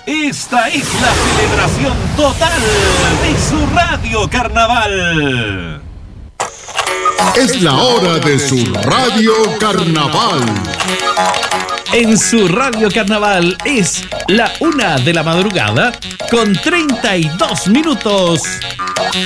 Esta es la celebración total de su Radio Carnaval. Es la hora de su Radio Carnaval. En su Radio Carnaval es la 1 de la madrugada con 32 minutos.